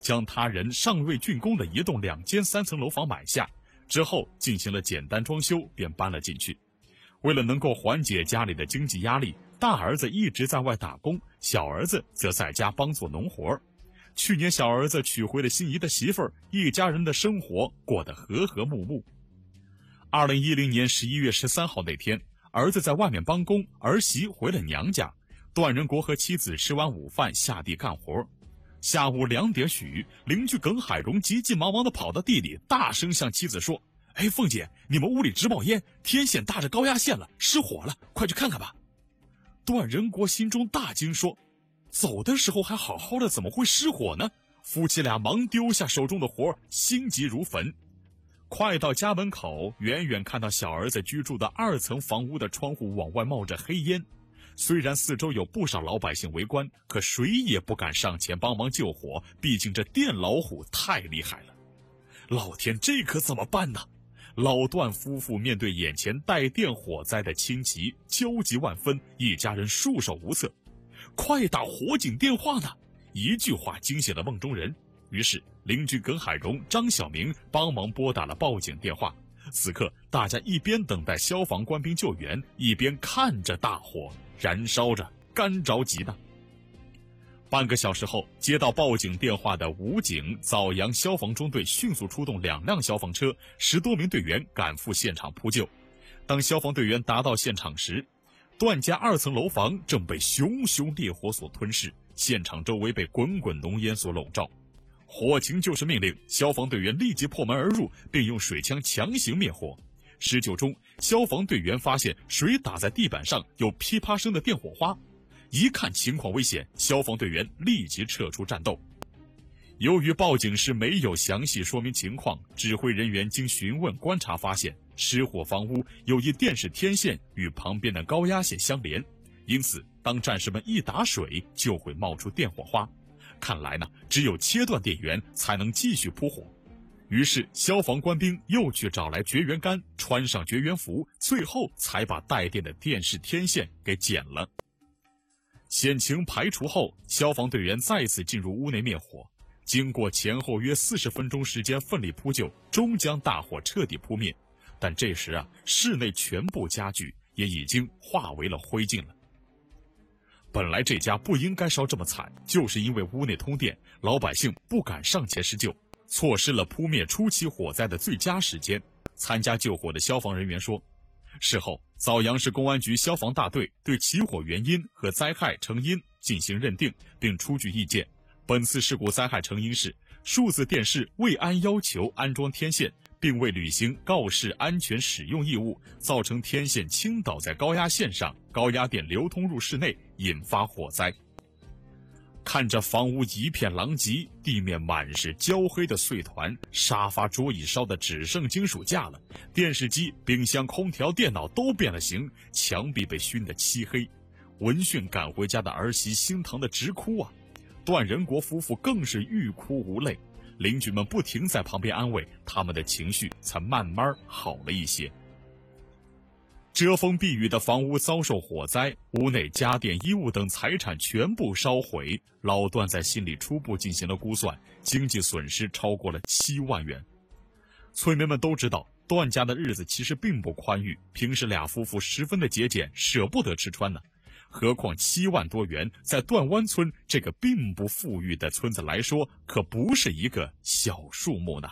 将他人尚未竣工的一栋2间3层楼房买下，之后进行了简单装修，便搬了进去。为了能够缓解家里的经济压力，大儿子一直在外打工，小儿子则在家帮做农活。去年小儿子娶回了心仪的媳妇儿，一家人的生活过得和和睦睦。2010年11月13号那天，儿子在外面帮工，儿媳回了娘家。段仁国和妻子吃完午饭下地干活。下午2点许，邻居耿海荣急急忙忙地跑到地里，大声向妻子说：“哎，凤姐，你们屋里直冒烟，天线搭着高压线了，失火了，快去看看吧。”段仁国心中大惊，说：“走的时候还好好的，怎么会失火呢？”夫妻俩忙丢下手中的活，心急如焚。快到家门口，远远看到小儿子居住的2层房屋的窗户往外冒着黑烟。虽然四周有不少老百姓围观，可谁也不敢上前帮忙救火，毕竟这电老虎太厉害了。老天，这可怎么办呢？老段夫妇面对眼前带电火灾的侵袭，焦急万分，一家人束手无策。快打火警电话呢！一句话惊醒了梦中人。于是邻居耿海荣、张小明帮忙拨打了报警电话。此刻大家一边等待消防官兵救援，一边看着大火燃烧着，干着急呢。半个小时后，接到报警电话的武警枣阳消防中队迅速出动2辆消防车，10多名队员赶赴现场扑救。当消防队员达到现场时，段家2层楼房正被熊熊烈火所吞噬，现场周围被滚滚浓烟所笼罩。火情就是命令，消防队员立即破门而入，并用水枪强行灭火。施救中，消防队员发现水打在地板上有噼啪声的电火花，一看情况危险，消防队员立即撤出战斗。由于报警时没有详细说明情况，指挥人员经询问观察发现，失火房屋有一电视天线与旁边的高压线相连，因此当战士们一打水就会冒出电火花。看来呢，只有切断电源才能继续扑火。于是消防官兵又去找来绝缘杆，穿上绝缘服，最后才把带电的电视天线给剪了。险情排除后，消防队员再次进入屋内灭火。经过前后约40分钟时间奋力扑救，终将大火彻底扑灭。但这时室内全部家具也已经化为了灰烬了。本来这家不应该烧这么惨，就是因为屋内通电，老百姓不敢上前施救，错失了扑灭初期火灾的最佳时间。参加救火的消防人员说，事后枣阳市公安局消防大队对起火原因和灾害成因进行认定，并出具意见。本次事故灾害成因是数字电视未按要求安装天线，并未履行告示安全使用义务，造成天线倾倒在高压线上，高压电流通入室内，引发火灾。看着房屋一片狼藉，地面满是焦黑的碎团，沙发桌椅烧得只剩金属架了，电视机、冰箱、空调、电脑都变了形，墙壁被熏得漆黑。闻讯赶回家的儿媳心疼得直哭啊！段仁国夫妇更是欲哭无泪，邻居们不停在旁边安慰，他们的情绪才慢慢好了一些。遮风避雨的房屋遭受火灾，屋内家电、衣物等财产全部烧毁。老段在心里初步进行了估算，经济损失超过了7万元。村民们都知道，段家的日子其实并不宽裕，平时俩夫妇十分的节俭，舍不得吃穿呢。何况7万多元，在段湾村这个并不富裕的村子来说，可不是一个小数目呢。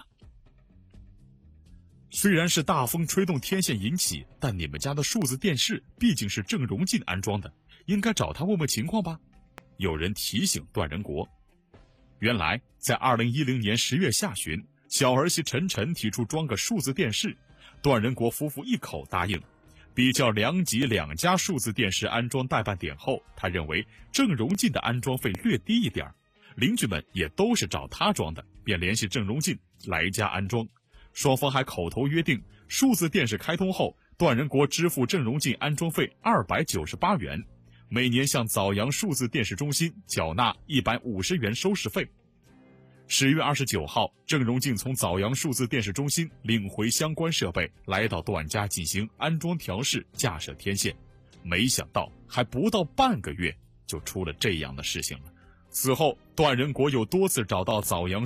虽然是大风吹动天线引起，但你们家的数字电视毕竟是郑荣进安装的，应该找他问问情况吧？有人提醒段仁国。原来在2010年10月下旬，小儿媳陈晨提出装个数字电视，段仁国夫妇一口答应。比较良吉2家数字电视安装代办点后，他认为郑荣进的安装费略低一点，邻居们也都是找他装的，便联系郑荣进来家安装。双方还口头约定，数字电视开通后，段仁国支付郑荣进安装费298元，每年向枣阳数字电视中心缴纳150元收视费。10月29号，郑荣进从枣阳数字电视中心领回相关设备，来到段家进行安装调试、架设天线。没想到还不到半个月，就出了这样的事情了。此后，段仁国又多次找到枣阳